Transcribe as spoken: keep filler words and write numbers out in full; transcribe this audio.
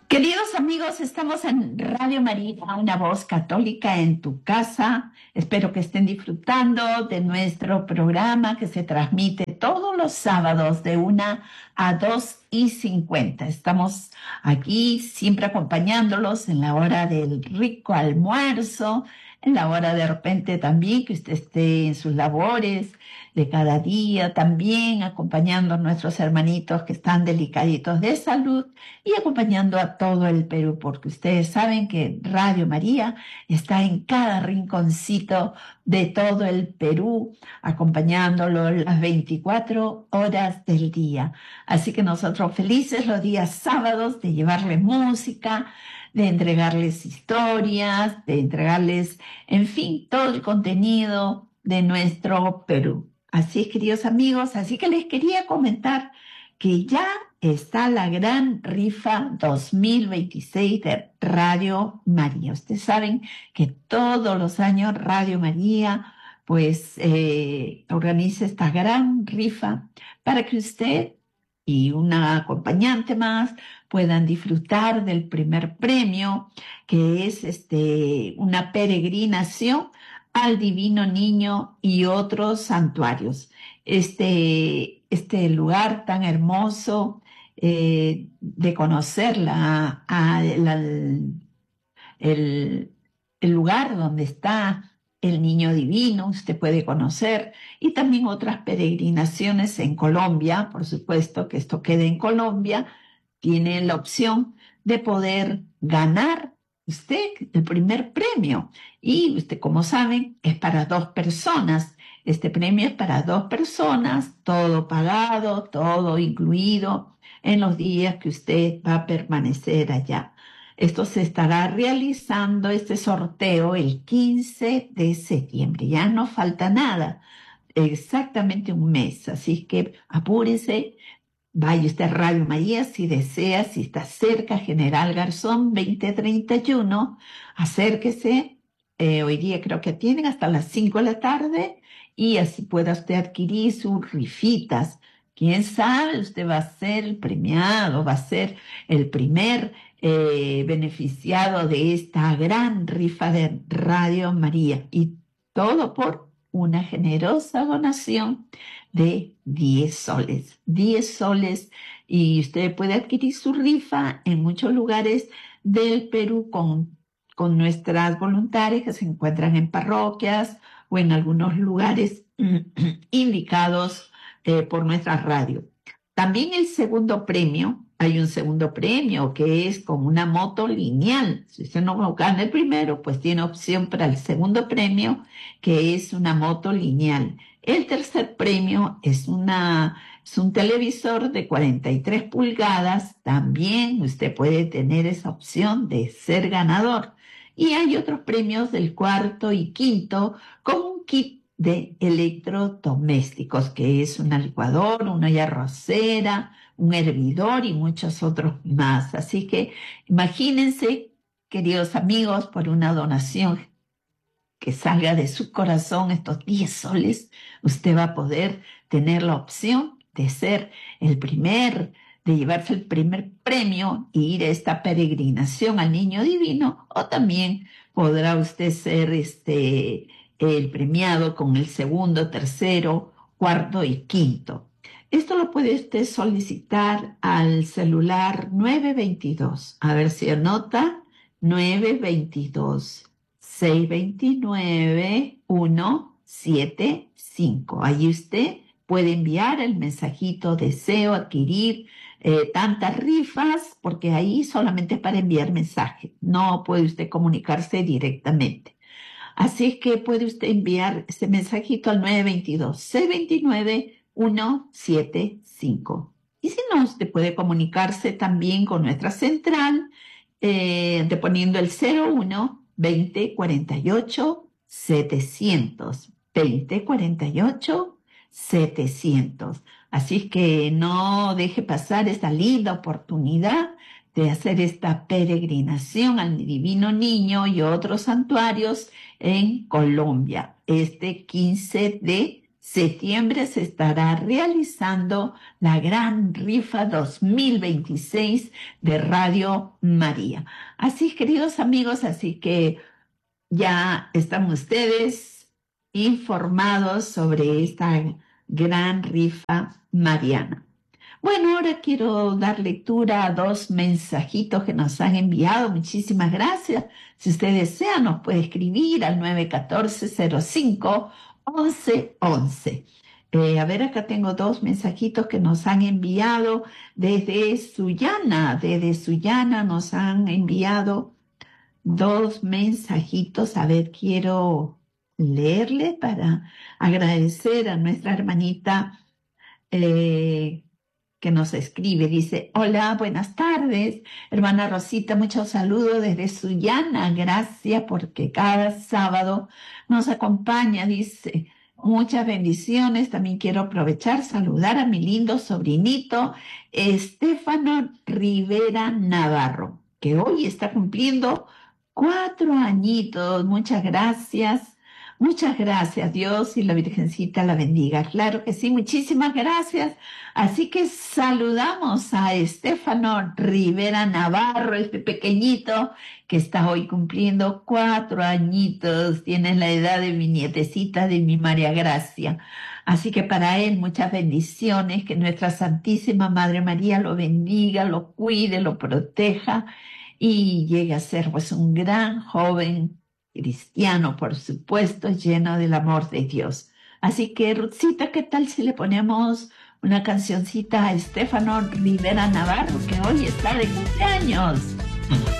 Queridos amigos, estamos en Radio María, una voz católica en tu casa. Espero que estén disfrutando de nuestro programa que se transmite todos los sábados de una a dos y cincuenta. Estamos aquí siempre acompañándolos en la hora del rico almuerzo, en la hora de repente también que usted esté en sus labores de cada día, también acompañando a nuestros hermanitos que están delicaditos de salud y acompañando a todo el Perú, porque ustedes saben que Radio María está en cada rinconcito de todo el Perú, acompañándolo las veinticuatro horas del día. Así que nosotros felices los días sábados de llevarles música, de entregarles historias, de entregarles, en fin, todo el contenido de nuestro Perú. Así es, queridos amigos, así que les quería comentar que ya está la gran rifa dos mil veintiséis de Radio María. Ustedes saben que todos los años Radio María pues eh, organiza esta gran rifa para que usted y una acompañante más puedan disfrutar del primer premio, que es este, una peregrinación al Divino Niño y otros santuarios. Este, este lugar tan hermoso eh, de conocer la, a, la, el, el lugar donde está el Niño Divino, usted puede conocer, y también otras peregrinaciones en Colombia, por supuesto que esto quede en Colombia, tiene la opción de poder ganar usted el primer premio. Y usted, como saben, es para dos personas. Este premio es para dos personas, todo pagado, todo incluido en los días que usted va a permanecer allá. Esto se estará realizando, este sorteo, el quince de septiembre. Ya no falta nada, exactamente un mes. Así que apúrese. Vaya usted a Radio María si desea, si está cerca, General Garzón veinte treinta y uno, acérquese. Eh, hoy día creo que tienen hasta las cinco de la tarde y así pueda usted adquirir sus rifitas. Quién sabe, usted va a ser el premiado, va a ser el primer eh, beneficiado de esta gran rifa de Radio María, y todo por una generosa donación de diez soles, diez soles, y usted puede adquirir su rifa en muchos lugares del Perú con, con nuestras voluntarias que se encuentran en parroquias o en algunos lugares indicados eh, por nuestra radio. También el segundo premio, hay un segundo premio que es con una moto lineal. Si usted no gana el primero, pues tiene opción para el segundo premio, que es una moto lineal. El tercer premio es, una, es un televisor de cuarenta y tres pulgadas. También usted puede tener esa opción de ser ganador. Y hay otros premios del cuarto y quinto, como un kit de electrodomésticos, que es una licuadora, una olla arrocera, un hervidor y muchos otros más. Así que imagínense, queridos amigos, por una donación que salga de su corazón, estos diez soles, usted va a poder tener la opción de ser el primer, de llevarse el primer premio e ir a esta peregrinación al Niño Divino, o también podrá usted ser este, el premiado con el segundo, tercero, cuarto y quinto. Esto lo puede usted solicitar al celular nueve veintidós. A ver si anota, nueve veintidós. seis dos nueve, uno siete cinco. Allí usted puede enviar el mensajito deseo adquirir eh, tantas rifas, porque ahí solamente es para enviar mensaje, no puede usted comunicarse directamente. Así es que puede usted enviar ese mensajito al nueve veintidós, seis dos nueve, uno siete cinco. Y si no, usted puede comunicarse también con nuestra central, eh, poniendo el cero uno veinte cuarenta y ocho setecientos, veinte cuarenta y ocho setecientos. Así es que no deje pasar esta linda oportunidad de hacer esta peregrinación al Divino Niño y otros santuarios en Colombia este quince de septiembre se estará realizando la gran rifa dos mil veintiséis de Radio María. Así, queridos amigos, así que ya están ustedes informados sobre esta gran rifa mariana. Bueno, ahora quiero dar lectura a dos mensajitos que nos han enviado. Muchísimas gracias. Si usted desea, nos puede escribir al nueve uno cuatro, cero cinco, once once. Eh, a ver, acá tengo dos mensajitos que nos han enviado desde Sullana. Desde Sullana nos han enviado dos mensajitos. A ver, quiero leerle para agradecer a nuestra hermanita eh, que nos escribe. Dice: hola, buenas tardes, hermana Rosita, muchos saludos desde Sullana. Gracias porque cada sábado nos acompaña. Dice: muchas bendiciones. También quiero aprovechar, saludar a mi lindo sobrinito Estefano Rivera Navarro, que hoy está cumpliendo cuatro añitos. Muchas gracias. Muchas gracias, Dios y la Virgencita la bendiga. Claro que sí, muchísimas gracias. Así que saludamos a Estefano Rivera Navarro, este pequeñito que está hoy cumpliendo cuatro añitos. Tiene la edad de mi nietecita, de mi María Gracia. Así que para él muchas bendiciones, que nuestra Santísima Madre María lo bendiga, lo cuide, lo proteja y llegue a ser pues un gran joven cristiano, por supuesto, lleno del amor de Dios. Así que, Ruthcita, ¿qué tal si le ponemos una cancioncita a Estefano Rivera Navarro, que hoy está de cumpleaños?